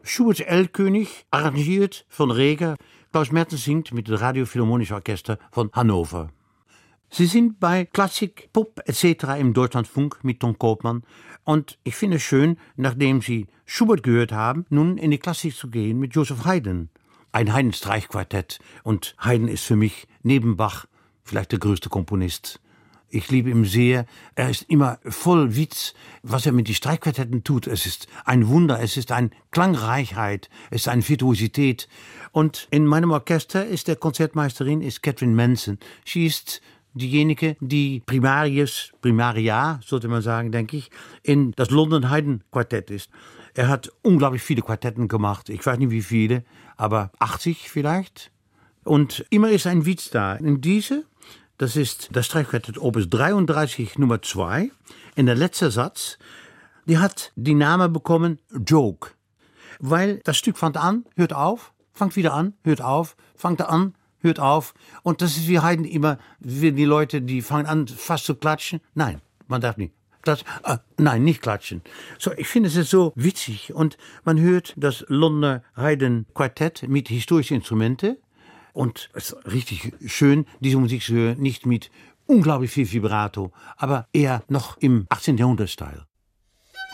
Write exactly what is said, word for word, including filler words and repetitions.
Schuberts Erlkönig, arrangiert von Reger. Klaus Mertens singt mit dem Radiophilharmonischen Orchester von Hannover. Sie sind bei Klassik, Pop et cetera im Deutschlandfunk mit Tom Koopman. Und ich finde es schön, nachdem Sie Schubert gehört haben, nun in die Klassik zu gehen mit Joseph Haydn. Ein Haydn-Streichquartett. Und Haydn ist für mich neben Bach vielleicht der größte Komponist. Ich liebe ihn sehr. Er ist immer voll Witz, was er mit den Streichquartetten tut. Es ist ein Wunder, es ist eine Klangreichheit, es ist eine Virtuosität. Und in meinem Orchester ist der Konzertmeisterin ist Catherine Manson. Sie ist diejenige, die Primarius, Primaria, sollte man sagen, denke ich, in das London Haydn Quartett ist. Er hat unglaublich viele Quartetten gemacht. Ich weiß nicht wie viele, aber achtzig vielleicht. Und immer ist ein Witz da. In diese, das ist das Streichquartett Opus dreiunddreißig Nummer zwei. In der letzte Satz, die hat die Name bekommen Joke. Weil das Stück fängt an, hört auf, fängt wieder an, hört auf, fängt an, hört auf. Und das ist wie Haydn immer, wie die Leute, die fangen an fast zu klatschen. Nein, man darf nicht. Das, äh, nein, nicht klatschen. So, ich finde es ist so witzig. Und man hört das Londoner Haydn Quartett mit historischen Instrumenten. Und es ist richtig schön, diese Musik zu hören, nicht mit unglaublich viel Vibrato, aber eher noch im achtzehnten Jahrhundert-Style.